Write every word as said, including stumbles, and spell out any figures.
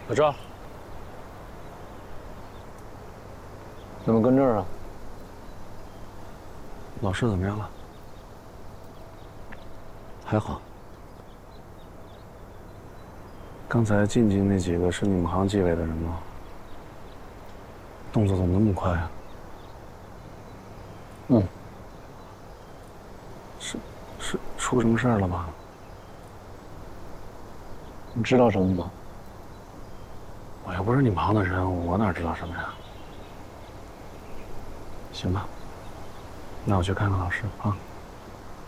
小赵， 怎么跟这儿啊？ 老师怎么样了？ 还好。 刚才进京那几个是你们行纪委的人吗？动作怎么那么快啊？ 嗯。 是是出什么事儿了吧？ 你知道什么吗？ 我又不是你们行的人，我哪知道什么呀？行吧，那我去看看老师啊。